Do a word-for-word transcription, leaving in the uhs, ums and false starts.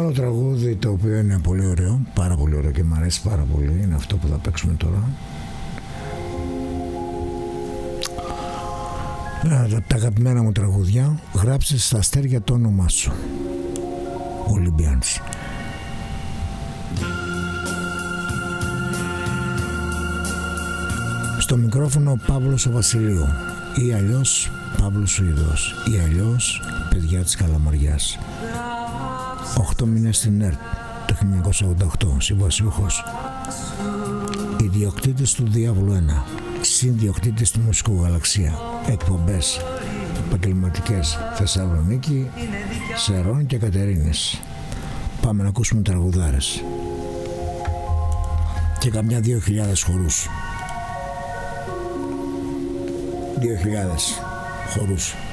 άλλο τραγούδι το οποίο είναι πολύ ωραίο, πάρα πολύ ωραίο και μου αρέσει πάρα πολύ, είναι αυτό που θα παίξουμε τώρα. Ένα από τα αγαπημένα μου τραγούδια, γράψε στα αστέρια το όνομά σου. Olympians. Στο μικρόφωνο ο Παύλος ο Βασιλείου, ή αλλιώς Παύλος ο Ιδός, ή αλλιώς παιδιά της Καλαμαριάς. Οχτώ μήνες στην ΕΡΤ το χίλια εννιακόσια ογδόντα οκτώ, συμβασιούχος. Ιδιοκτήτης του Διάβολου ένα, συνδιοκτήτης του Μουσικού Γαλαξία. Εκπομπές επαγγελματικές Θεσσαλονίκη, Σερών και Κατερίνης. Πάμε να ακούσουμε τραγουδάρες και καμιά δύο χιλιάδες χορούς. Δύο χιλιάδες χορούς.